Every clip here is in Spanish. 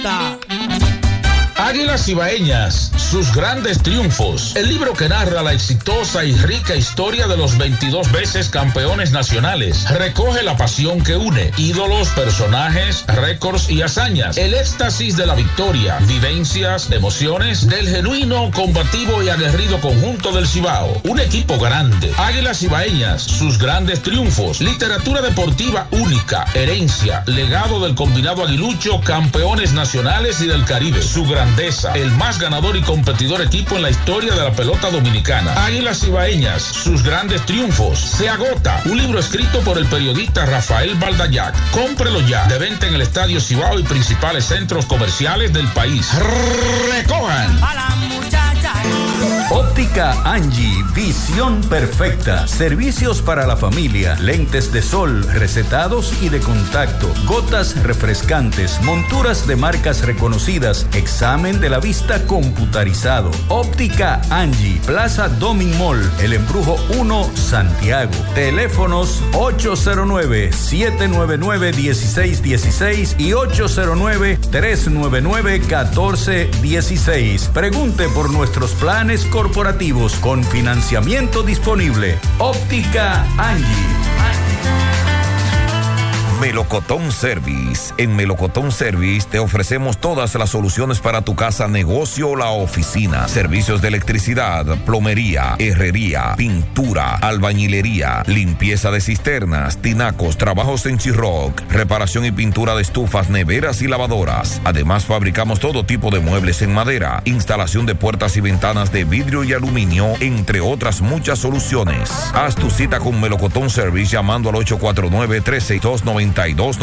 Águilas Ibaeñas, sus grandes triunfos. El libro que narra la exitosa y rica historia de los 22 veces campeones nacionales. Recoge la pasión que une, ídolos, personajes, récords y hazañas. El éxtasis de la victoria, vivencias, emociones del genuino, combativo y aguerrido conjunto del Cibao. Un equipo grande. Águilas Ibaeñas, sus grandes triunfos. Literatura deportiva única, herencia, legado del combinado aguilucho, campeones nacionales y del Caribe. Su grandeza, el más ganador y competidor equipo en la historia de la pelota dominicana. Águilas Ibaeñas, sus grandes triunfos. Se agota. Un libro escrito por el periodista Rafael Baldayac. Cómprelo ya. De venta en el Estadio Cibao y principales centros comerciales del país. Recojan. Óptica Angie, visión perfecta. Servicios para la familia, lentes de sol, recetados y de contacto, gotas refrescantes, monturas de marcas reconocidas, examen de la vista computarizado. Óptica Angie, Plaza Domin Mall, El Embrujo 1, Santiago. Teléfonos 809-799-1616 y 809-399-1416. Pregunte por nuestros planes corporativos con financiamiento disponible. Óptica Angie. Melocotón Service. En Melocotón Service te ofrecemos todas las soluciones para tu casa, negocio o la oficina. Servicios de electricidad, plomería, herrería, pintura, albañilería, limpieza de cisternas, tinacos, trabajos en Chirroc, reparación y pintura de estufas, neveras y lavadoras. Además, fabricamos todo tipo de muebles en madera, instalación de puertas y ventanas de vidrio y aluminio, entre otras muchas soluciones. Haz tu cita con Melocotón Service llamando al 849-362-9292.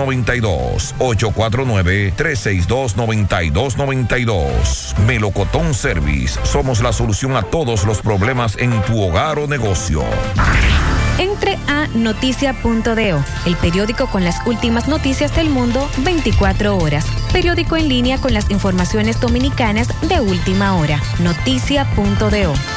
849-362-9292. Melocotón Service. Somos la solución a todos los problemas en tu hogar o negocio. Entre a noticia.do, el periódico con las últimas noticias del mundo 24 horas. Periódico en línea con las informaciones dominicanas de última hora. Noticia.do.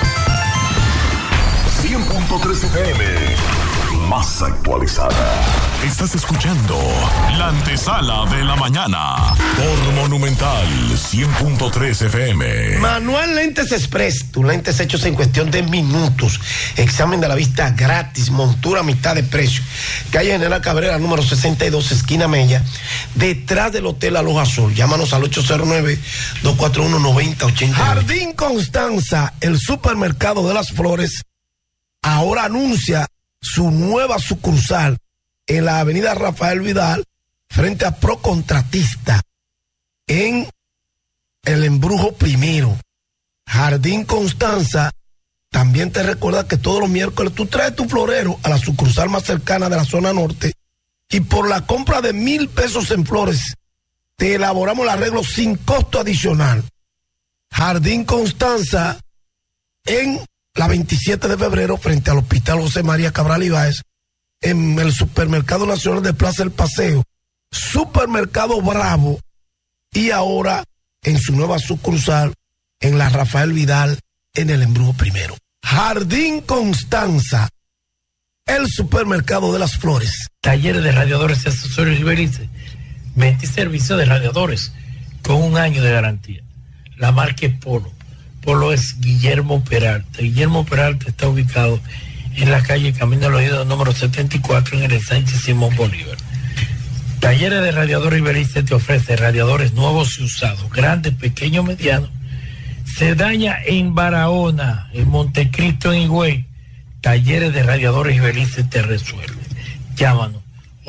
100.3 FM. Más actualizada. Estás escuchando la antesala de la mañana por Monumental 100.3 FM. Manual Lentes Express, tus lentes hechos en cuestión de minutos. Examen de la vista gratis, montura a mitad de precio. Calle General Cabrera, número 62, esquina Mella, detrás del Hotel Aloha Sol. Llámanos al 809-241-9080. Jardín Constanza, el supermercado de las flores, ahora anuncia su nueva sucursal en la avenida Rafael Vidal, frente a Procontratista, en El Embrujo Primero. Jardín Constanza también te recuerda que todos los miércoles tú traes tu florero a la sucursal más cercana de la zona norte y por la compra de 1,000 pesos en flores te elaboramos el arreglo sin costo adicional. Jardín Constanza en la 27 de febrero frente al Hospital José María Cabral Ibáez, en el Supermercado Nacional de Plaza El Paseo, Supermercado Bravo, y ahora en su nueva sucursal en la Rafael Vidal, en El Embrujo Primero. Jardín Constanza, el supermercado de las flores. Talleres de radiadores y accesorios Iberice. 20 servicios de radiadores con 1 año de garantía. La marca es Polo. Polo es Guillermo Peralta. Guillermo Peralta está ubicado en la calle Camino de los Idos, número 74, en el Sánchez Simón Bolívar. Talleres de Radiadores Iberice te ofrece radiadores nuevos y usados, grandes, pequeños, medianos. Se daña en Barahona, en Montecristo, en Higüey. Talleres de Radiadores Iberice te resuelve. Llámanos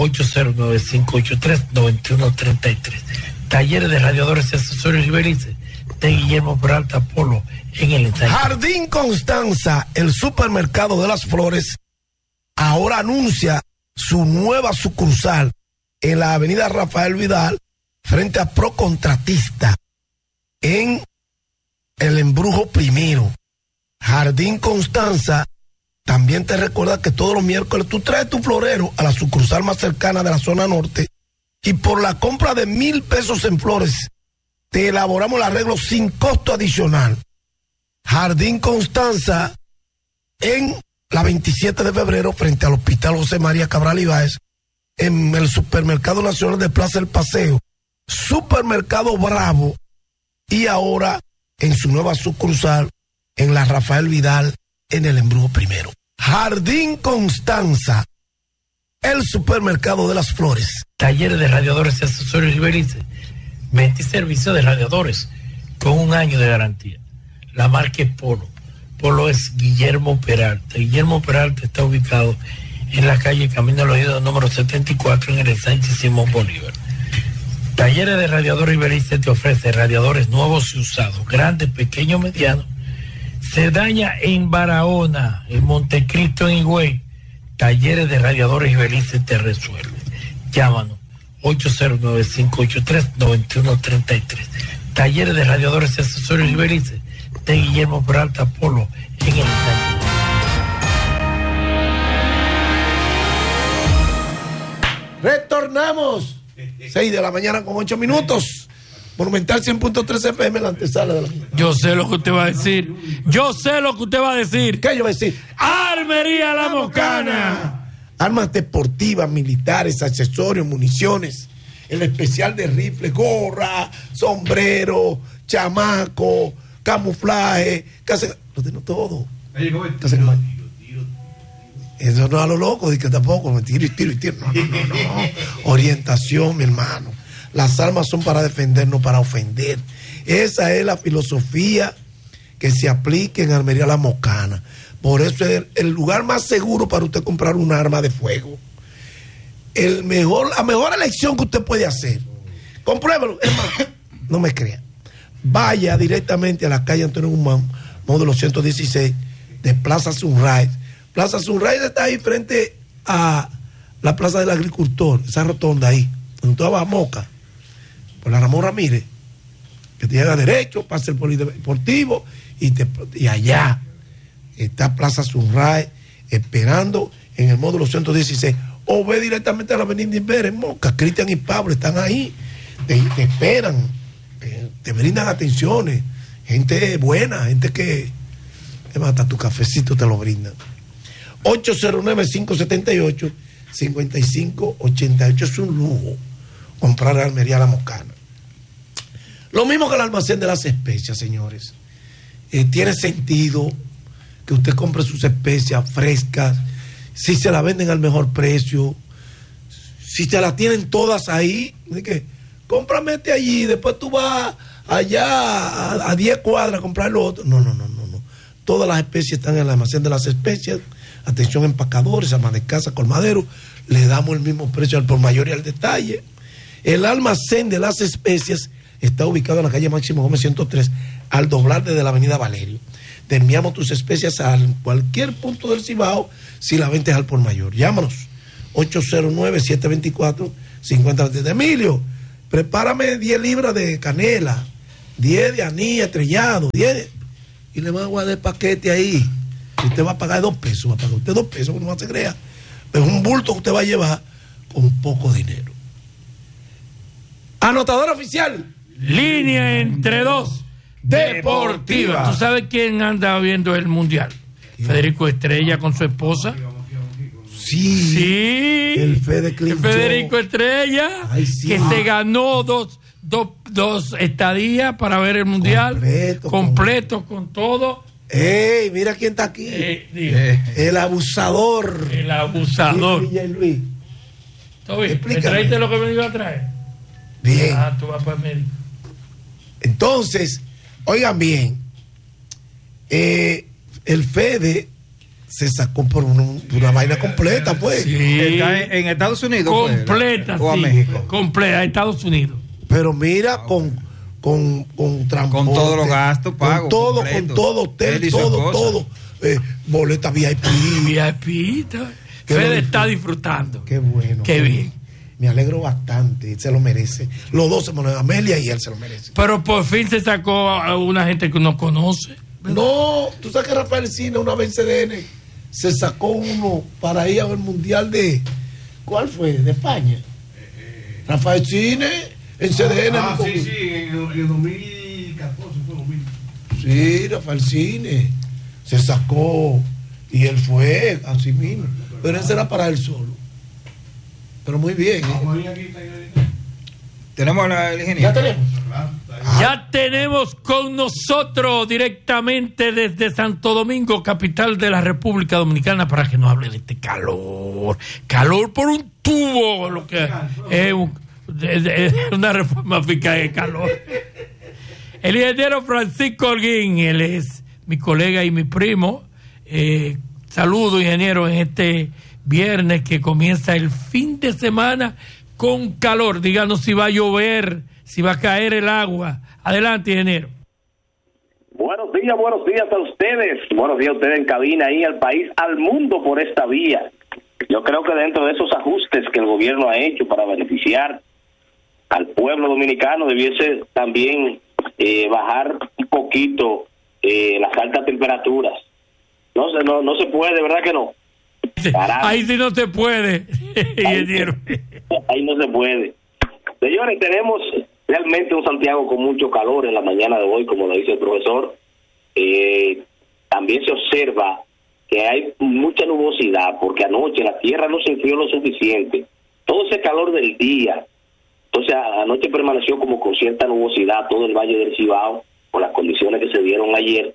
809-583-9133. Talleres de Radiadores y Accesorios Iberice de Guillermo Peralta Polo, en el ensayo. Jardín Constanza, el supermercado de las flores, ahora anuncia su nueva sucursal en la avenida Rafael Vidal, frente a Procontratista, en El Embrujo Primero. Jardín Constanza también te recuerda que todos los miércoles tú traes tu florero a la sucursal más cercana de la zona norte y por la compra de 1,000 pesos en flores te elaboramos el arreglo sin costo adicional. Jardín Constanza en la 27 de febrero frente al Hospital José María Cabral Ibáez, en el Supermercado Nacional de Plaza El Paseo, Supermercado Bravo y ahora en su nueva sucursal en la Rafael Vidal en el Embrujo Primero. Jardín Constanza, el supermercado de las flores. Talleres de radiadores y accesorios Iberice. Venta y servicio de radiadores con un año de garantía. La marca es Polo. Polo es Guillermo Peralta. Guillermo Peralta está ubicado en la calle Camino de los Ídolos número 74 en el Sánchez Simón Bolívar. Talleres de radiadores Iberice te ofrece radiadores nuevos y usados, grandes, pequeños, medianos. Se daña en Barahona, en Montecristo, en Higüey. Talleres de radiadores Iberice te resuelve. Llámanos 809-583-9133. Talleres de radiadores y accesorios Iberice de Guillermo Peralta Polo en el Italia. Retornamos 6 de la mañana con 8 minutos. Monumental 100.3 FM, la antesala de la mañana. Yo sé lo que usted va a decir. Yo sé lo que usted va a decir. ¿Qué yo voy a decir? Armería La Mocana. Armas deportivas, militares, accesorios, municiones. El especial de rifle, gorra, sombrero, chamaco, camuflaje, lo tengo todo. Eso no es a lo loco, de que tampoco, tiro. No. Orientación, mi hermano. Las armas son para defender, no para ofender. Esa es la filosofía que se aplica en Armería La Mocana. Por eso es el lugar más seguro para usted comprar un arma de fuego. La mejor elección que usted puede hacer. Compruébelo, hermano. No me crea. Vaya directamente a la calle Antonio Guzmán, módulo 116 de Plaza Sunrise. Plaza Sunrise está ahí frente a la Plaza del Agricultor, esa rotonda ahí, junto a Bamoca, por la Ramón Ramírez, que te llega derecho, pasa el polideportivo y allá está Plaza Sunrise esperando en el módulo 116. O ve directamente a la avenida Inver en Moca. Cristian y Pablo están ahí, te esperan, te brindan atenciones, gente buena, gente que hasta tu cafecito te lo brindan. 809-578-5588. Es un lujo comprar Armería La Mocana. Lo mismo que el almacén de las especias, señores. Tiene sentido que usted compre sus especias frescas, si se la venden al mejor precio, si te la tienen todas ahí, de que cómprame allí, después tú vas allá a 10 cuadras a comprar lo otro. No. Todas las especies están en el almacén de las especias. Atención, empacadores, amas de casa, colmaderos, le damos el mismo precio al por mayor y al detalle. El almacén de las especias está ubicado en la calle Máximo Gómez 103, al doblar desde la avenida Valerio. Te enviamos tus especias a cualquier punto del Cibao si la vendes al por mayor. Llámanos 809-724-50. Emilio, prepárame 10 libras de canela, 10 de anís estrellado, 10, y le van a guardar el paquete ahí. Y usted va a pagar 2 pesos, va a pagar usted 2 pesos, que no se crea. Es un bulto que usted va a llevar con poco dinero. Anotador oficial. Línea entre dos deportiva. ¿Tú sabes quién anda viendo el mundial? ¿Quién? Federico Estrella con su esposa. Sí. El Federico Estrella. Ay, sí. Que se ganó dos estadías para ver el mundial. Completo con todo. ¡Ey! Mira quién está aquí. El abusador. El abusador. Luis. ¿Todo bien? ¿Me traiste lo que me iba a traer? Bien. Tú vas para el médico. Entonces, oigan bien, el Fede se sacó por una vaina completa, pues. Sí. ¿Está en Estados Unidos? Completa, ¿O a sí. México? Completa, a Estados Unidos. Pero mira, con transporte. Con todos los gastos pagos. Con todo, hotel, todo. Boleta VIP. Fede está disfrutando. Qué bueno. Qué bien. Me alegro bastante, se lo merece. Los dos se ponen, Amelia y él se lo merece. Pero por fin se sacó a una gente que no conoce. No, tú sabes que Rafael Cine, una vez en CDN, se sacó uno para ir a ver el mundial de. ¿Cuál fue? De España. Rafael Cine, en CDN. Sí, en el 2014 fue 2000. Sí, Rafael Cine se sacó y él fue así mismo. Pero ese era para él solo. Pero muy bien. Tenemos el ingeniero. Ya tenemos con nosotros directamente desde Santo Domingo, capital de la República Dominicana, para que nos hable de este calor. Calor por un tubo, lo que es una reforma fiscal de calor. El ingeniero Francisco Holguín, él es mi colega y mi primo. Saludo, ingeniero, en este viernes que comienza el fin de semana con calor. Díganos si va a llover, si va a caer el agua. Adelante, ingeniero. Buenos días a ustedes. Buenos días a ustedes en cabina, ahí al país, al mundo por esta vía. Yo creo que dentro de esos ajustes que el gobierno ha hecho para beneficiar al pueblo dominicano, debiese también bajar un poquito las altas temperaturas. No se puede, ¿verdad que no? Caramba. Ahí sí no se puede, ingeniero. Ahí no se puede. Señores, tenemos realmente un Santiago con mucho calor en la mañana de hoy, como lo dice el profesor. También se observa que hay mucha nubosidad, porque anoche la tierra no se enfrió lo suficiente. Todo ese calor del día, entonces anoche permaneció como con cierta nubosidad todo el Valle del Cibao, por las condiciones que se dieron ayer.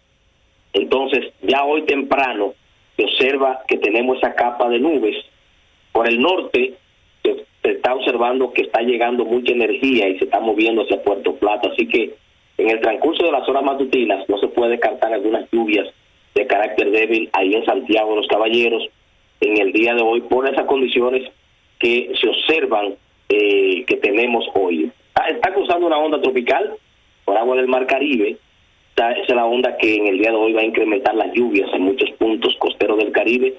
Entonces, ya hoy temprano se observa que tenemos esa capa de nubes. Por el norte se está observando que está llegando mucha energía y se está moviendo hacia Puerto Plata, así que en el transcurso de las horas matutinas no se puede descartar algunas lluvias de carácter débil ahí en Santiago de los Caballeros en el día de hoy por esas condiciones que se observan que tenemos hoy. Está cruzando una onda tropical por agua del Mar Caribe. Esa es la onda que en el día de hoy va a incrementar las lluvias en muchos puntos costeros del Caribe,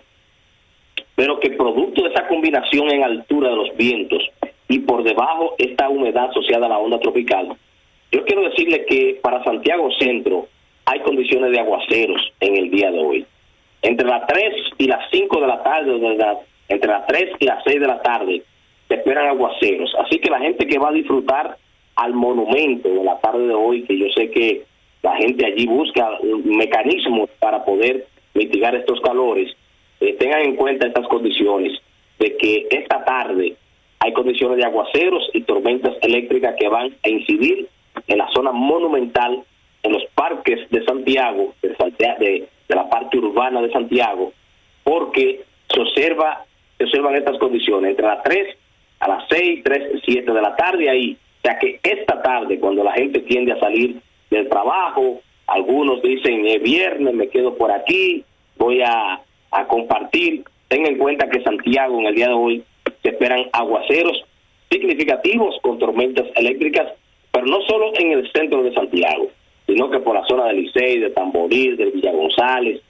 pero que producto de esa combinación en altura de los vientos y por debajo esta humedad asociada a la onda tropical, yo quiero decirle que para Santiago Centro hay condiciones de aguaceros en el día de hoy. Entre las 3 y las 5 de la tarde, entre las 3 y las 6 de la tarde, se esperan aguaceros. Así que la gente que va a disfrutar al monumento de la tarde de hoy, que yo sé que la gente allí busca mecanismos para poder mitigar estos calores, tengan en cuenta estas condiciones de que esta tarde hay condiciones de aguaceros y tormentas eléctricas que van a incidir en la zona monumental, en los parques de Santiago, de la parte urbana de Santiago, porque se observan estas condiciones entre las 3 a las 6, 3, 7 de la tarde ahí. O sea que esta tarde, cuando la gente tiende a salir del trabajo, algunos dicen viernes, me quedo por aquí, voy a compartir. Tengan en cuenta que Santiago en el día de hoy se esperan aguaceros significativos con tormentas eléctricas, pero no solo en el centro de Santiago, sino que por la zona del Licey, de Tamboril, de Villa González,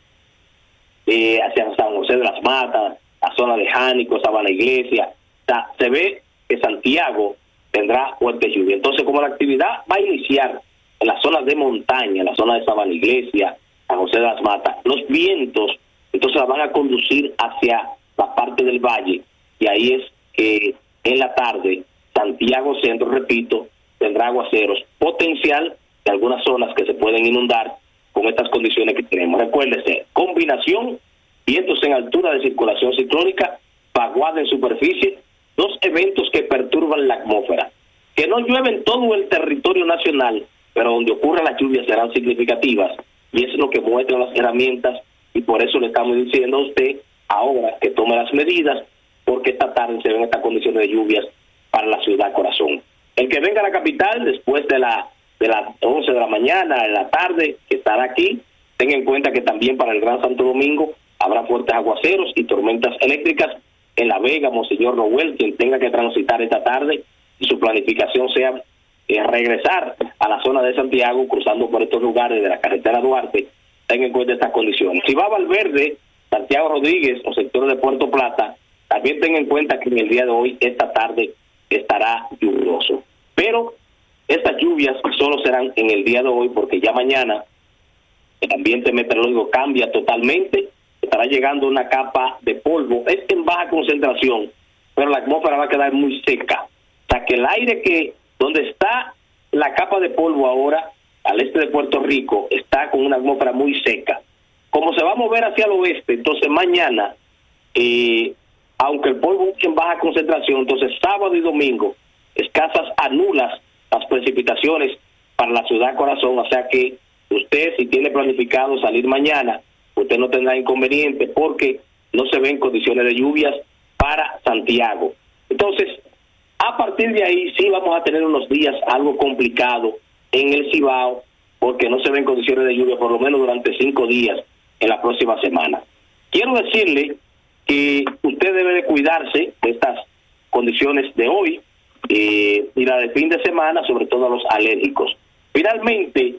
hacia San José de las Matas, la zona de Jánico, Sabana Iglesia. O sea, se ve que Santiago tendrá fuerte lluvia. Entonces, como la actividad va a iniciar en la zona de montaña, en la zona de Sabana Iglesia, San José de las Matas, los vientos entonces la van a conducir hacia la parte del valle, y ahí es que en la tarde Santiago Centro, repito, tendrá aguaceros potencial de algunas zonas que se pueden inundar con estas condiciones que tenemos. Recuérdese, combinación, vientos en altura de circulación ciclónica, vaguada en superficie, dos eventos que perturban la atmósfera, que no llueve en todo el territorio nacional, pero donde ocurran las lluvias serán significativas, y eso es lo que muestran las herramientas, y por eso le estamos diciendo a usted ahora que tome las medidas, porque esta tarde se ven estas condiciones de lluvias para la ciudad corazón. El que venga a la capital después de las 11 de la mañana, en la tarde, que estará aquí, tenga en cuenta que también para el Gran Santo Domingo habrá fuertes aguaceros y tormentas eléctricas. En La Vega, Monseñor Noel, quien tenga que transitar esta tarde y su planificación sea regresar a la zona de Santiago, cruzando por estos lugares de la carretera Duarte, tenga en cuenta estas condiciones. Si va a Valverde, Santiago Rodríguez o sectores de Puerto Plata, también tenga en cuenta que en el día de hoy, esta tarde, estará lluvioso. Pero estas lluvias solo serán en el día de hoy, porque ya mañana el ambiente meteorológico cambia totalmente, estará llegando una capa de polvo, es en baja concentración, pero la atmósfera va a quedar muy seca. O sea que el aire donde está la capa de polvo ahora, al este de Puerto Rico, está con una atmósfera muy seca. Como se va a mover hacia el oeste, entonces mañana, aunque el polvo es en baja concentración, entonces sábado y domingo escasas a nulas las precipitaciones para la ciudad corazón, o sea que usted, si tiene planificado salir mañana, usted no tendrá inconveniente porque no se ven condiciones de lluvias para Santiago. Entonces, a partir de ahí sí vamos a tener unos días algo complicado en el Cibao, porque no se ven condiciones de lluvia por lo menos durante 5 días en la próxima semana. Quiero decirle que usted debe de cuidarse de estas condiciones de hoy y la de fin de semana, sobre todo a los alérgicos. Finalmente,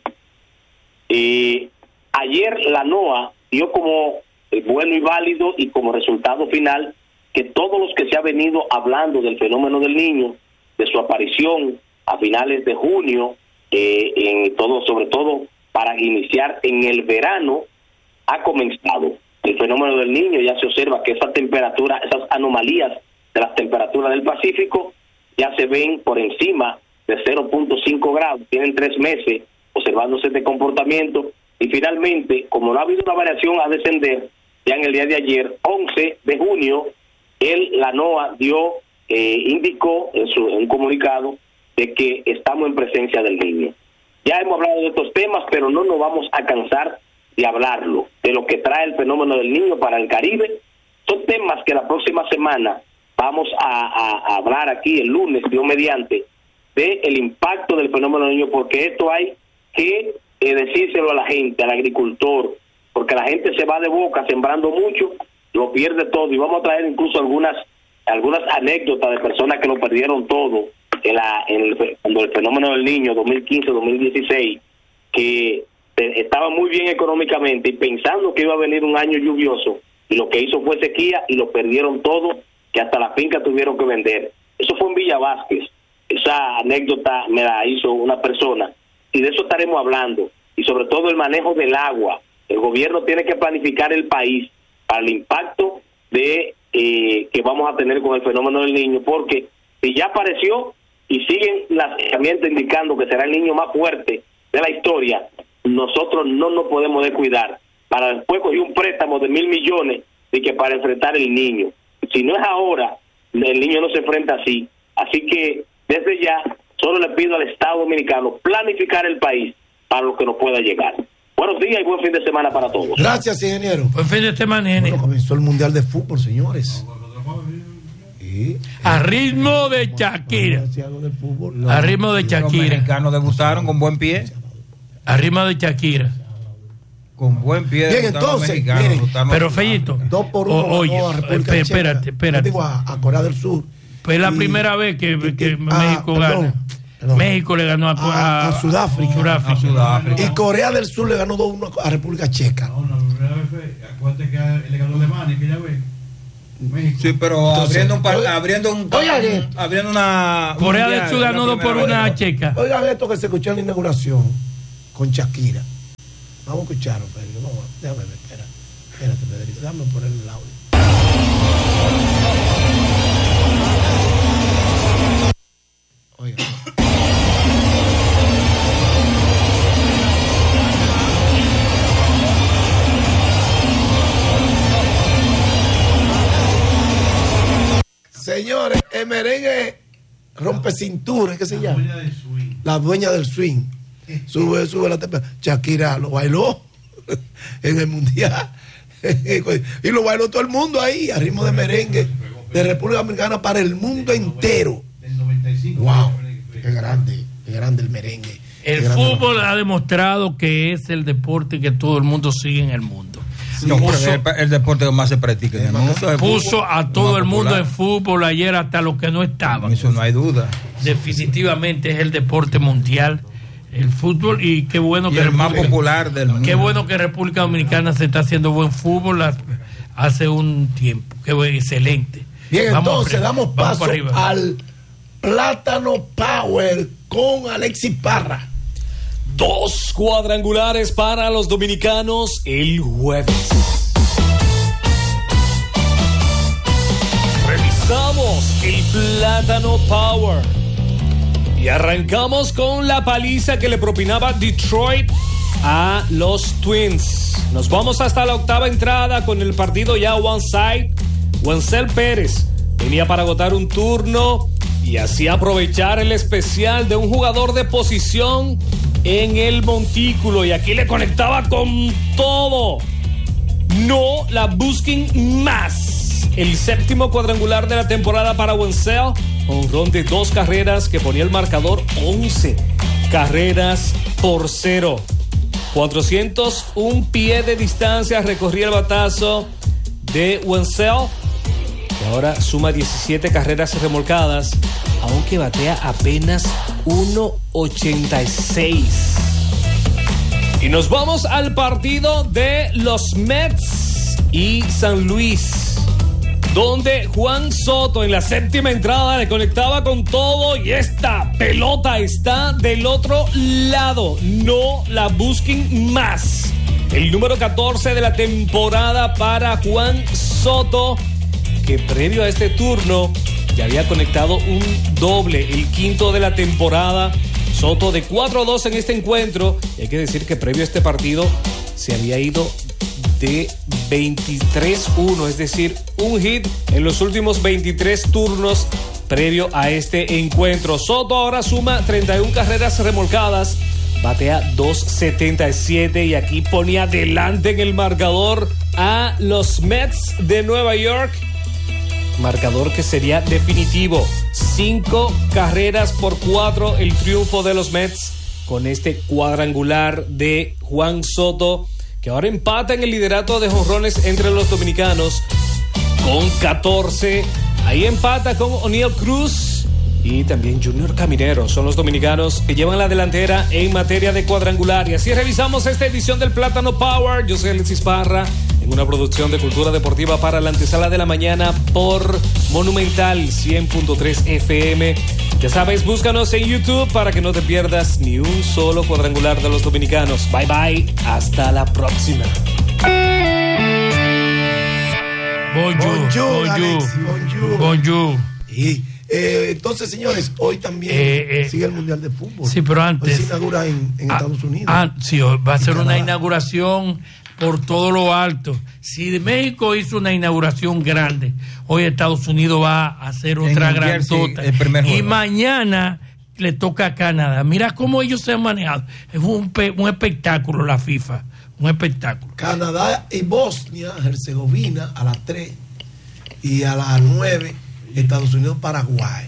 ayer la NOAA dio como bueno y válido y como resultado final que todos los que se ha venido hablando del fenómeno del Niño, de su aparición a finales de junio, sobre todo para iniciar en el verano, ha comenzado. El fenómeno del Niño, ya se observa que esa temperatura, esas anomalías de las temperaturas del Pacífico ya se ven por encima de 0.5 grados, tienen 3 meses observándose este comportamiento y finalmente, como no ha habido una variación a descender, ya en el día de ayer, 11 de junio, la NOAA indicó en un comunicado de que estamos en presencia del Niño. Ya hemos hablado de estos temas, pero no nos vamos a cansar de hablarlo, de lo que trae el fenómeno del Niño para el Caribe. Son temas que la próxima semana vamos a hablar aquí el lunes, Dios mediante, de el impacto del fenómeno del Niño, porque esto hay que decírselo a la gente, al agricultor, porque la gente se va de boca sembrando mucho, lo pierde todo, y vamos a traer incluso algunas anécdotas de personas que lo perdieron todo cuando el fenómeno del Niño 2015-2016, que estaban muy bien económicamente y pensando que iba a venir un año lluvioso, y lo que hizo fue sequía y lo perdieron todo, que hasta la finca tuvieron que vender. Eso fue en Villa Vázquez. Esa anécdota me la hizo una persona, y de eso estaremos hablando, y sobre todo el manejo del agua. El gobierno tiene que planificar el país para el impacto de que vamos a tener con el fenómeno del Niño, porque si ya apareció y siguen las herramientas indicando que será el Niño más fuerte de la historia, nosotros no nos podemos descuidar para después coger un préstamo de 1.000 millones de que para enfrentar el Niño. Si no es ahora, el Niño no se enfrenta así. Así que desde ya solo le pido al Estado Dominicano planificar el país para lo que nos pueda llegar. Buenos días y buen fin de semana para todos. Gracias, ingeniero. Buen fin de semana, ingeniero. Bueno, comenzó el Mundial de Fútbol, señores. A ritmo de Shakira. A ritmo de Shakira. Los mexicanos debutaron con buen pie. A ritmo de Shakira. Con buen pie. Bien, entonces, pero Fellito, 2-1. Oye, espérate. Digo, a Corea del Sur. Pues es la primera vez que México gana. México le ganó a Sudáfrica. Y Corea del Sur le ganó 2-1 a República Checa. No, la primera vez fue. Acuérdate que le ganó Alemania, que ya ve. México. Sí, pero entonces, abriendo una. Corea del Sur ganó 2-1 a Checa. Oigan esto que se escuchó en la inauguración con Shakira. Vamos a escucharlo, Pedro. Déjame ver, espérate, Pedrito. Déjame poner el audio. Oigan. Señores, el merengue rompe cintura, ¿qué se llama? La dueña del swing. Sube la temperatura. Shakira lo bailó en el mundial. Y lo bailó todo el mundo ahí, a ritmo de merengue de República Dominicana para el mundo entero. Wow, qué grande el merengue. El fútbol ha demostrado que es el deporte que todo el mundo sigue en el mundo. No, el deporte que más se practica en el mundo. Puso a todo el mundo en fútbol ayer, hasta los que no estaban. Eso no hay duda. Definitivamente es el deporte mundial, el fútbol, y qué bueno y que el más popular del mundo. Qué bueno que República Dominicana se está haciendo buen fútbol hace un tiempo. Qué bueno, excelente. Bien, entonces damos paso al Plátano Power con Alexis Parra. 2 cuadrangulares para los dominicanos el jueves. Revisamos el Plátano Power y arrancamos con la paliza que le propinaba Detroit a los Twins. Nos vamos hasta la 8ª entrada con el partido ya one side. Wencel Pérez venía para agotar un turno y así aprovechar el especial de un jugador de posición en el montículo. Y aquí le conectaba con todo. No la busquen más. El séptimo cuadrangular de la temporada para Wenzel. Jonrón de 2 carreras que ponía el marcador 11 carreras por 0. 401 pies de distancia recorría el batazo de Wenzel, que ahora suma 17 carreras remolcadas, aunque batea apenas 1.86. Y nos vamos al partido de los Mets y San Luis, donde Juan Soto en la séptima entrada le conectaba con todo y esta pelota está del otro lado. No la busquen más. El número 14 de la temporada para Juan Soto, que previo a este turno ya había conectado un doble, el quinto de la temporada. Soto de 4-2 en este encuentro, y hay que decir que previo a este partido se había ido de 23-1, es decir, un hit en los últimos 23 turnos previo a este encuentro. Soto ahora suma 31 carreras remolcadas, batea 2.77 y aquí ponía delante en el marcador a los Mets de Nueva York. Marcador que sería definitivo. 5 carreras por 4 el triunfo de los Mets con este cuadrangular de Juan Soto, que ahora empata en el liderato de jonrones entre los dominicanos con 14. Ahí empata con O'Neill Cruz y también Junior Caminero. Son los dominicanos que llevan la delantera en materia de cuadrangular. Y así revisamos esta edición del Plátano Power. Yo soy Alexis Parra, en una producción de Cultura Deportiva para la antesala de la mañana por Monumental 100.3 FM. Ya sabes, búscanos en YouTube para que no te pierdas ni un solo cuadrangular de los dominicanos. Bye bye, hasta la próxima. Bonjour, bonjour. Y entonces, señores, hoy también sigue el Mundial de Fútbol. Sí, pero antes hoy se inaugura en Estados Unidos. Sí, hoy va a ser una inauguración por todo lo alto. Si México hizo una inauguración grande, hoy Estados Unidos va a hacer otra grandota. Y mañana le toca a Canadá. Mira cómo ellos se han manejado. Es un espectáculo la FIFA. Un espectáculo. Canadá y Bosnia, Herzegovina a las 3 y a las 9 Estados Unidos, Paraguay.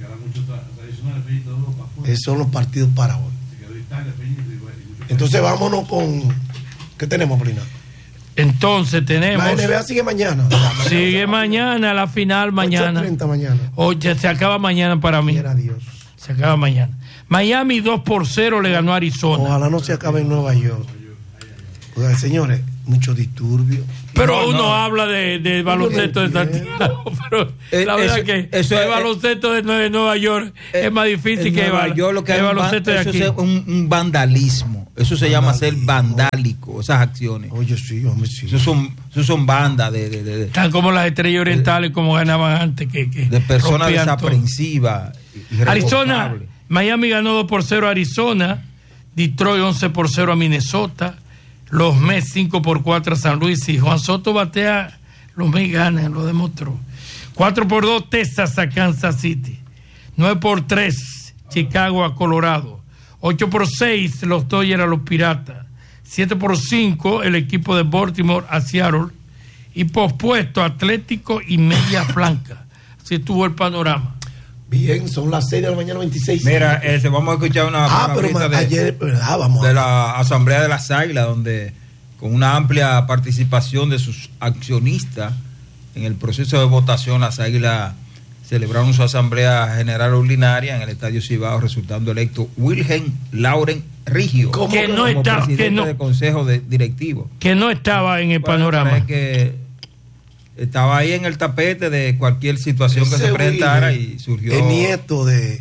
Esos son los partidos para hoy. Entonces vámonos con... ¿Qué tenemos, Brina? Entonces tenemos... La NBA sigue mañana. Sigue mañana, la final mañana. 8:30 mañana. Oye, se acaba mañana para mí. Dios. Se acaba mañana. Miami 2-0 le ganó a Arizona. Ojalá no se acabe en Nueva York. O sea, señores, mucho disturbio. Pero uno habla de baloncesto de Santiago, pero la verdad que el baloncesto de Nueva York es más difícil que el baloncesto de aquí. Eso es un vandalismo. Eso se llama ser vandálico, esas acciones. Oye, sí, hombre, sí. Eso son bandas de Están como las estrellas orientales, como ganaban antes. De personas desaprensivas. Arizona, Miami ganó 2-0 a Arizona, Detroit 11-0 a Minnesota, los Mets 5-4 a San Luis, y Juan Soto batea, los Mets ganan, lo demostró. 4-2 Texas a Kansas City, 9-3 Chicago a Colorado, 8-6 los Dodgers a los Piratas, 7-5 el equipo de Baltimore a Seattle, y pospuesto Atlético y Medias Blancas. Así estuvo el panorama. Bien, son las 6 de la mañana 26. Mira, vamos a escuchar una de la Asamblea de las Águilas, donde con una amplia participación de sus accionistas en el proceso de votación, las Águilas celebraron su Asamblea General Ordinaria en el Estadio Cibao, resultando electo Wilhelm Lauren Rigio como presidente del Consejo Directivo. Que no estaba en el panorama. Que estaba ahí en el tapete de cualquier situación que se presentara y surgió. El nieto de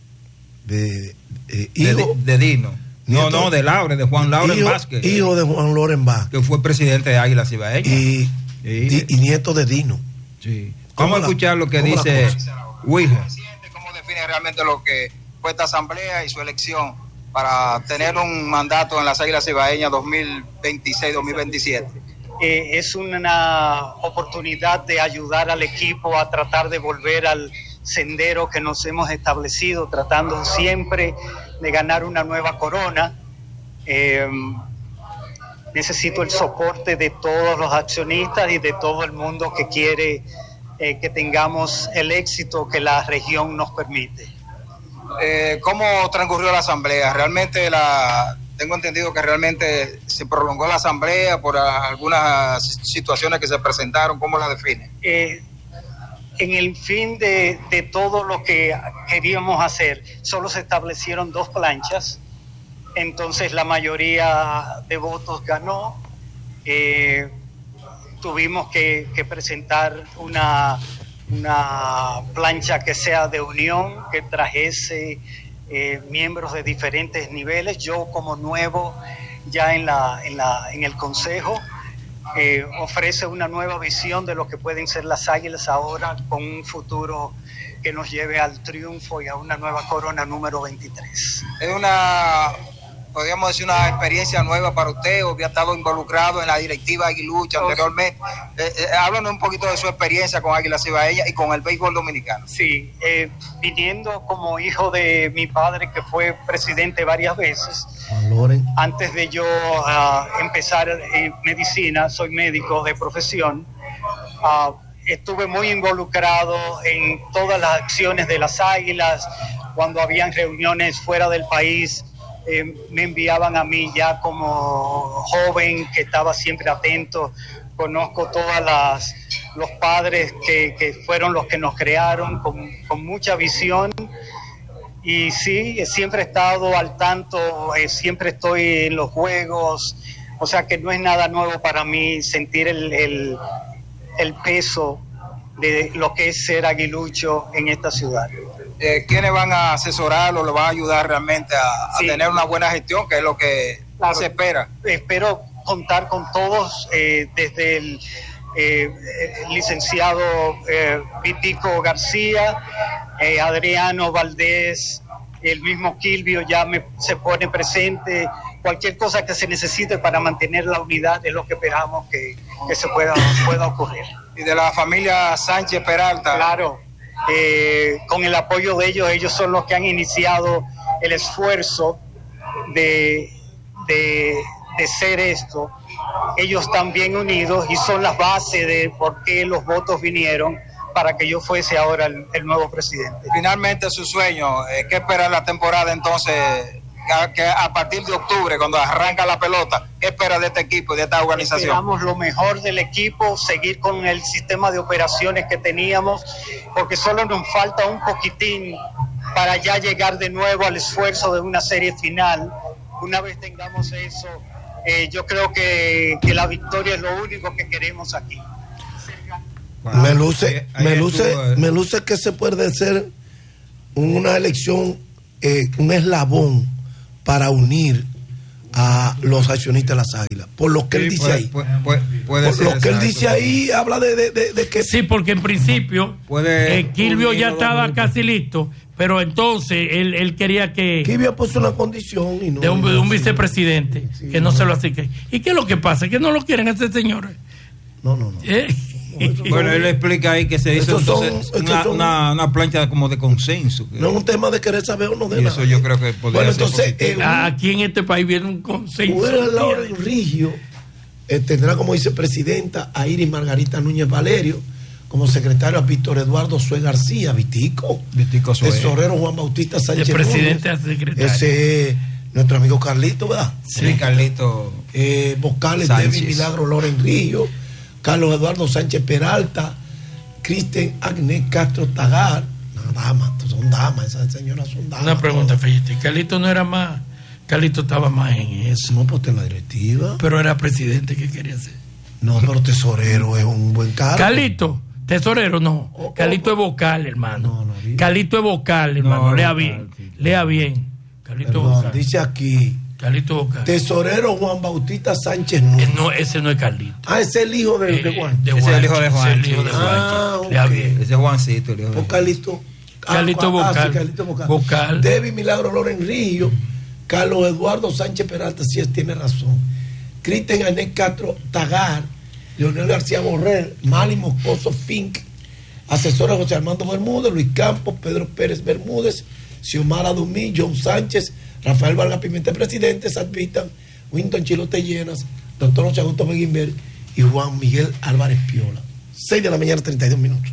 Dino. No, de Lauren, de Juan Lauren Vázquez. Hijo de Juan Lauren Vázquez. Que fue presidente de Águilas Cibaeñas. Y nieto de Dino. Sí. Vamos a escuchar lo que dice Wilhelm. ¿Cómo define realmente lo que fue esta asamblea y su elección para tener un mandato en las Águilas Cibaeñas 2026-2027? Es una oportunidad de ayudar al equipo a tratar de volver al sendero que nos hemos establecido, tratando siempre de ganar una nueva corona. Necesito el soporte de todos los accionistas y de todo el mundo que quiere que tengamos el éxito que la región nos permite. ¿Cómo transcurrió la asamblea? Realmente tengo entendido que realmente se prolongó la asamblea por algunas situaciones que se presentaron. ¿Cómo la define? En el fin de todo lo que queríamos hacer, solo se establecieron 2 planchas, entonces la mayoría de votos ganó. Tuvimos que presentar una plancha que sea de unión, que trajese miembros de diferentes niveles. Yo, como nuevo ya en el Consejo, ofrece una nueva visión de lo que pueden ser las Águilas ahora, con un futuro que nos lleve al triunfo y a una nueva corona número 23. Es podríamos decir, una experiencia nueva para usted, o había estado involucrado en la directiva Aguilucho anteriormente. Háblanos un poquito de su experiencia con Águilas Cibaeñas y con el béisbol dominicano. Sí, viniendo como hijo de mi padre, que fue presidente varias veces, antes de yo empezar medicina, soy médico de profesión, estuve muy involucrado en todas las acciones de las Águilas. Cuando habían reuniones fuera del país, me enviaban a mí ya como joven, que estaba siempre atento. Conozco los padres que fueron los que nos crearon con mucha visión, y sí, siempre he estado al tanto, siempre estoy en los juegos, o sea que no es nada nuevo para mí sentir el peso de lo que es ser aguilucho en esta ciudad. ¿Quiénes van a asesorarlo, lo van a ayudar realmente a tener una buena gestión, que es lo que se espera? Espero contar con todos, desde el licenciado Vitico García, Adriano Valdés, el mismo Kilvio ya se pone presente. Cualquier cosa que se necesite para mantener la unidad es lo que esperamos que se pueda ocurrir. ¿Y de la familia Sánchez Peralta? Claro. Con el apoyo de ellos son los que han iniciado el esfuerzo de ser esto. Ellos están bien unidos y son las bases de por qué los votos vinieron para que yo fuese ahora el nuevo presidente. Finalmente, su sueño, ¿qué espera la temporada entonces? Que a partir de octubre, cuando arranca la pelota, ¿qué espera de este equipo y de esta organización? Esperamos lo mejor del equipo, seguir con el sistema de operaciones que teníamos, porque solo nos falta un poquitín para ya llegar de nuevo al esfuerzo de una serie final. Una vez tengamos eso, yo creo que la victoria es lo único que queremos aquí. Wow. Me luce que se puede ser una elección, un eslabón para unir a los accionistas de las Águilas, por lo que él dice ahí. Por lo que él dice ahí, habla de que... Sí, porque en principio Kilvio ya estaba casi listo, pero entonces él quería que... Kilvio puso una condición y no... De un vicepresidente, sí, que no se lo acerque. ¿Y qué es lo que pasa? ¿Que no lo quieren este señor? No. Bueno, él explica ahí que se hizo una plancha como de consenso. No es un tema de querer saber o no de nada. Eso yo creo que podría ser. Aquí en este país viene un consenso. Laura Rigio tendrá como vicepresidenta a Iris Margarita Núñez Valerio, como secretario a Víctor Eduardo Sue García, Vitico Sue. Tesorero Juan Bautista Sánchez. El presidente a secretario. Ese es nuestro amigo Carlito, ¿verdad? Sí, Carlito. Vocales David Milagro Loren Rigio, Carlos Eduardo Sánchez Peralta, Kristen Agnes Castro Tagar. Son damas, esas señoras son damas. Una pregunta, fíjate, Carlito no era más, Carlito estaba más en eso. No, pues en la directiva. Pero era presidente, ¿qué quería hacer? No, pero tesorero es un buen cargo. Carlito, tesorero no. Carlito es vocal, hermano. Carlito es vocal, hermano. Lea bien. Carlito es vocal. Dice aquí. Carlito vocal. Tesorero Juan Bautista Sánchez Núñez. No, ese no es Carlito. Ese es el hijo de Juan. Ese es el hijo de Juan. Lea bien. Ese es Juancito, el hijo de Carlito. Carlito vocal. Carlito vocal. David Milagro Loren Rigio, Carlos Eduardo Sánchez Peralta, sí, tiene razón. Kristen Agnes Castro Tagar, Leonel García Borrell, Mali Moscoso Fink, Asesores José Armando Bermúdez, Luis Campos, Pedro Pérez Bermúdez, Xiomara Dumí, John Sánchez, Rafael Vargas Pimentel, presidente, Sadvitan, Winton Chilote Llenas, doctor José Augusto Beguimber y Juan Miguel Álvarez Piola. 6 de la mañana, 32 minutos.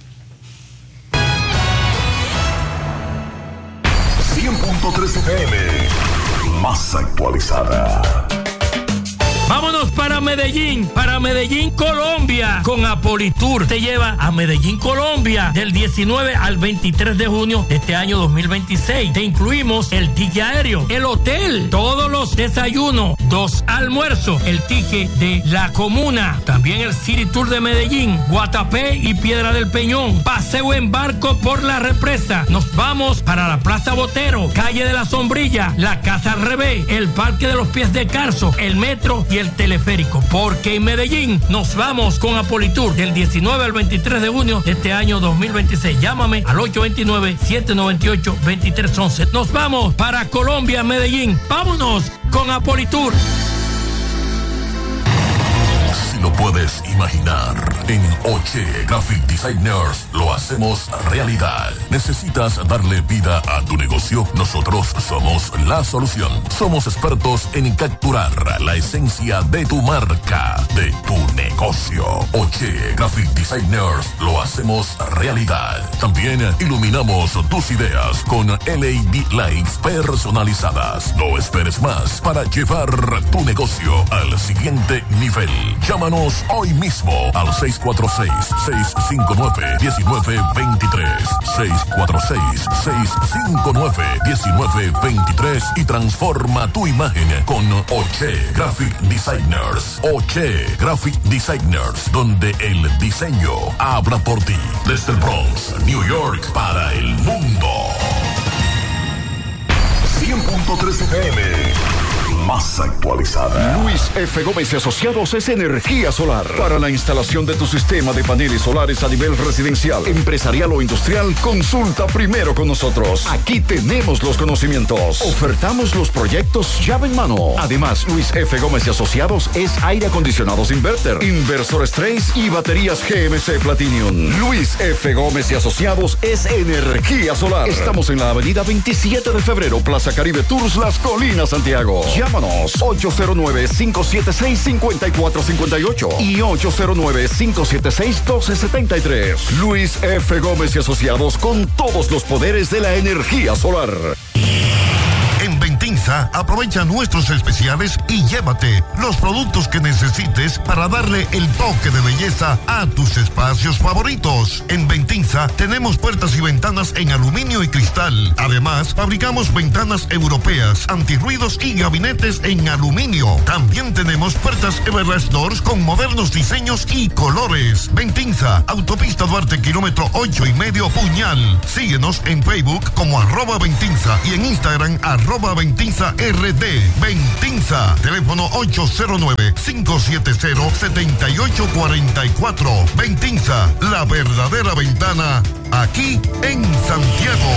100.3 FM, más actualizada. Vámonos para Medellín, Colombia, con Apolitour. Te lleva a Medellín, Colombia, del 19 al 23 de junio de este año 2026. Te incluimos el ticket aéreo, el hotel, todos los desayunos, 2 almuerzos, el ticket de la comuna, también el City Tour de Medellín, Guatapé y Piedra del Peñón, paseo en barco por la represa. Nos vamos para la Plaza Botero, calle de la Sombrilla, la Casa al Revés, el Parque de los Pies de Carso, el metro y el teleférico, porque en Medellín nos vamos con Apolitour del 19 al 23 de junio de este año 2026. Llámame al 829-798-2311. Nos vamos para Colombia, Medellín. Vámonos con Apolitour. Lo puedes imaginar. En Oche Graphic Designers lo hacemos realidad. ¿Necesitas darle vida a tu negocio? Nosotros somos la solución. Somos expertos en capturar la esencia de tu marca, de tu negocio. Oche Graphic Designers lo hacemos realidad. También iluminamos tus ideas con LED lights personalizadas. No esperes más para llevar tu negocio al siguiente nivel. Llámanos hoy mismo al 646-659-1923. 646-659-1923 y transforma tu imagen con Oche Graphic Designers. Oche Graphic Designers, donde el diseño habla por ti. Desde el Bronx, New York, para el mundo. 100.3 FM. Más actualizada. Luis F. Gómez y Asociados es energía solar. Para la instalación de tu sistema de paneles solares a nivel residencial, empresarial o industrial, consulta primero con nosotros. Aquí tenemos los conocimientos. Ofertamos los proyectos llave en mano. Además, Luis F. Gómez y Asociados es aire acondicionados inverter, inversores Trace y baterías GMC Platinum. Luis F. Gómez y Asociados es energía solar. Estamos en la avenida 27 de febrero, Plaza Caribe Tours, Las Colinas, Santiago. Llámanos 809-576-5458 y 809-576-1273. Luis F. Gómez y Asociados, con todos los poderes de la energía solar. En Ventinza, aprovecha nuestros especiales y llévate los productos que necesites para darle el toque de belleza a tus espacios favoritos. En Ventinza tenemos puertas y ventanas en aluminio y cristal. Además, fabricamos ventanas europeas, antirruidos y gabinetes en aluminio. También tenemos puertas Everlast Doors con modernos diseños y colores. Ventinza, Autopista Duarte, kilómetro 8,5 Puñal. Síguenos en Facebook como @Ventinza y en Instagram @Ventinza RD. Ventinza, teléfono 809-570-7844. Ventinza, la verdadera ventana, aquí en Santiago.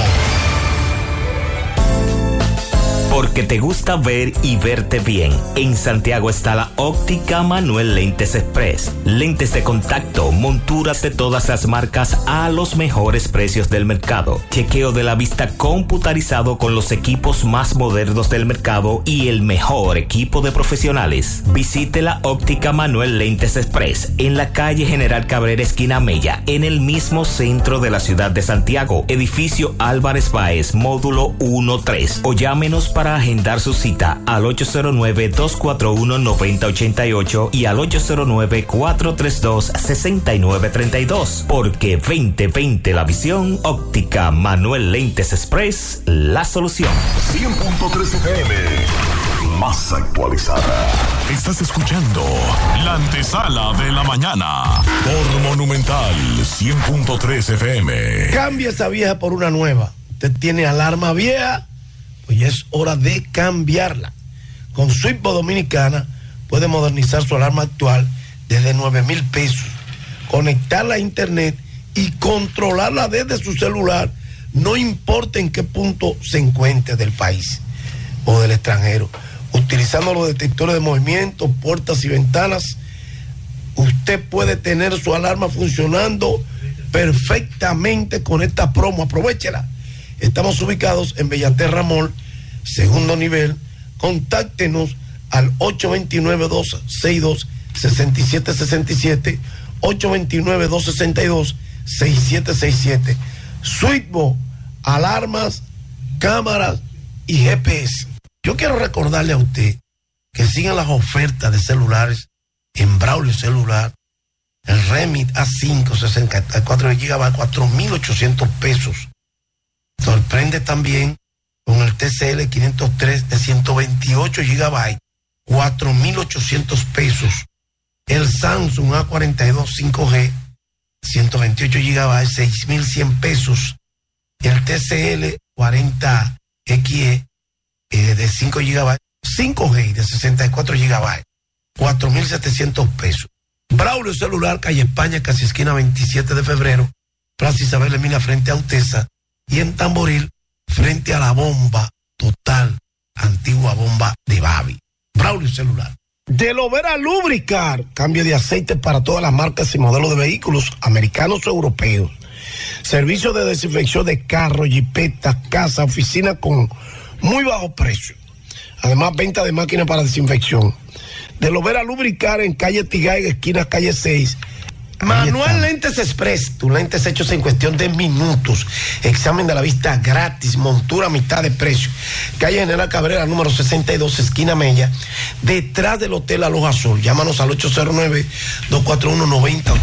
Porque te gusta ver y verte bien. En Santiago está la Óptica Manuel Lentes Express. Lentes de contacto, monturas de todas las marcas a los mejores precios del mercado. Chequeo de la vista computarizado con los equipos más modernos del mercado y el mejor equipo de profesionales. Visite la Óptica Manuel Lentes Express en la calle General Cabrera, esquina Mella, en el mismo centro de la ciudad de Santiago. Edificio Álvarez Báez, módulo 1-3. O llámenos para agendar su cita al 809-241-9088 y al 809-432-6932. Porque 2020 la visión, Óptica Manuel Lentes Express, la solución. 100.3 FM, más actualizada. Estás escuchando la antesala de la mañana por Monumental 100.3 FM. Cambia esa vieja por una nueva. Usted tiene alarma vieja, pues ya es hora de cambiarla. Con Switchbox Dominicana puede modernizar su alarma actual desde 9,000 pesos, conectarla a internet y controlarla desde su celular, no importa en qué punto se encuentre del país o del extranjero. Utilizando los detectores de movimiento, puertas y ventanas, usted puede tener su alarma funcionando perfectamente con esta promo. Aprovéchela. Estamos ubicados en Bellaterra Mall, segundo nivel. Contáctenos al 829-262-6767, 829-262-6767. Suitbo, alarmas, cámaras y GPS. Yo quiero recordarle a usted que sigan las ofertas de celulares en Braulio Celular. El Remit A5 64 GB, 4.800 pesos. Sorprende también con el TCL 503 de 128 GB, 4.800 pesos. El Samsung A42 5G, 128 GB, 6.100 pesos. El TCL 40XE de 5 GB, 5G de 64 GB, 4.700 pesos. Braulio Celular, calle España, casi esquina 27 de febrero, Plaza Isabel Emina frente a Utesa, y en Tamboril frente a la bomba total, antigua bomba de Babi. Braulio Celular. De Lovera Lubricar, cambio de aceite para todas las marcas y modelos de vehículos americanos o europeos. Servicio de desinfección de carros, jipetas, casa, oficina con muy bajo precio. Además, venta de máquinas para desinfección. De Lovera Lubricar en calle Tigay, esquina calle 6. Manuel Lentes Express, tus lentes hechos en cuestión de minutos. Examen de la vista gratis, montura a mitad de precio. Calle General Cabrera, número 62, esquina Mella, detrás del Hotel Aloha Azul. Llámanos al 809-241-9082.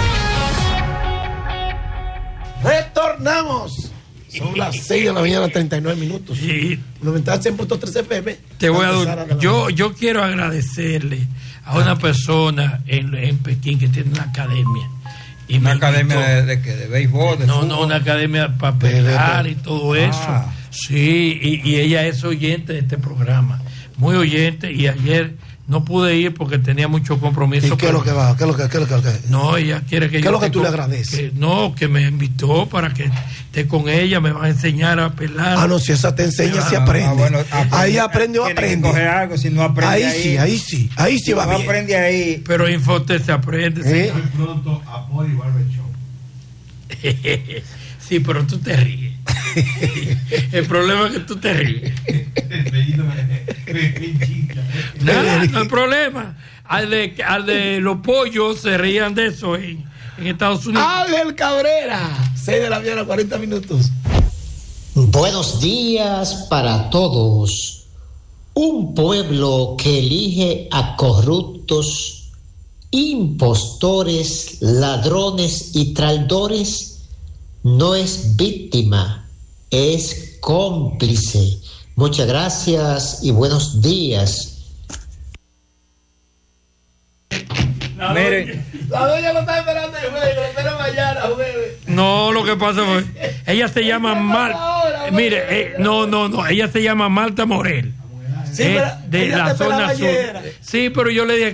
Retornamos. Son las 6 de la mañana, 39 minutos. Sí. 90.3 FM. Te voy yo quiero agradecerle a una persona en Pekín que tiene una academia. Y ¿una academia de béisbol? De no, una academia para pelear y todo eso. Sí, y ella es oyente de este programa. Muy oyente, y ayer no pude ir porque tenía mucho compromiso. ¿Y qué es lo que va? ¿Qué es lo que? No, ella quiere que ¿Qué es lo que tú le agradeces? Que me invitó para que esté con ella, me va a enseñar a pelar. Ah, no, si esa te enseña, si aprende. Bueno, ahí aprende o aprende. Coger algo, si no aprende ahí sí va bien. No aprende ahí. Pero Infotec se aprende. Muy pronto a Poli Barber Show. Sí, pero tú te ríes. El problema es que tú te ríes. Nada, no hay problema. Al de los pollos se rían de eso en Estados Unidos. Ángel Cabrera, 6 de la mañana, 40 minutos. Buenos días para todos. Un pueblo que elige a corruptos, impostores, ladrones y traidores no es víctima, es cómplice. Muchas gracias y buenos días. Miren, la doña lo está esperando el jueves, lo espera mañana, jueves. No, lo que pasa fue, ella se llama ella se llama Marta Morel. Sí, pero de la zona sur. Sí, pero yo le dije